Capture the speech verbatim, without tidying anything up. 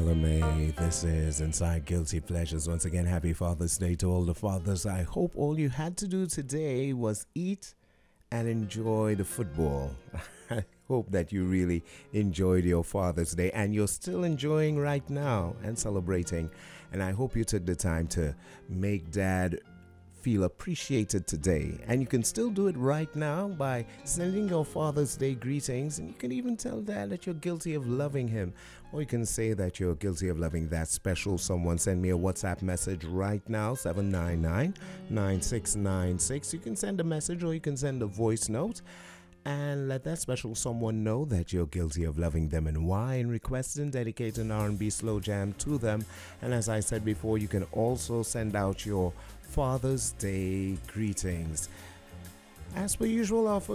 May. This is Inside Guilty Pleasures. Once again, happy Father's Day to all the fathers. I hope all you had to do today was eat and enjoy the football. I hope that you really enjoyed your Father's Day and you're still enjoying right now and celebrating. And I hope you took the time to make Dad feel appreciated today. And you can still do it right now by sending your Father's Day greetings, and you can even tell Dad that you're guilty of loving him, or you can say that you're guilty of loving that special someone. Send me a WhatsApp message right now, seven nine nine, nine six nine six. You can send a message or you can send a voice note and let that special someone know that you're guilty of loving them and why, and request and dedicate an R and B slow jam to them. And as I said before, you can also send out your Father's Day greetings. As per usual, our